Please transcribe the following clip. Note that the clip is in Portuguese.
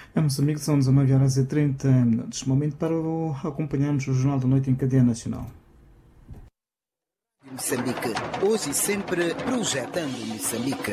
Em Moçambique são 19h30. Momento para acompanharmos o Jornal da Noite em cadeia nacional. Moçambique, hoje e sempre projetando Moçambique.